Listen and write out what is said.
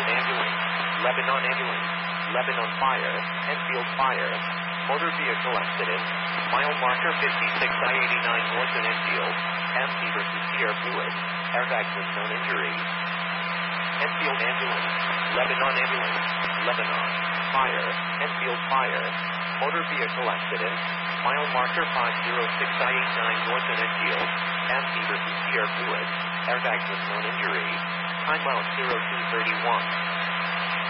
ambulance, Lebanon ambulance, Lebanon fire, Enfield fire, motor vehicle accident, mile marker 56 I-89 north in Enfield, MC versus Sierra fluid, airbags with known injury. Enfield ambulance, Lebanon ambulance, Lebanon fire, Enfield fire, motor vehicle accident, mile marker 506 I-89 north in Enfield, MC versus Sierra fluid, airbags with known injury. Time out 0231.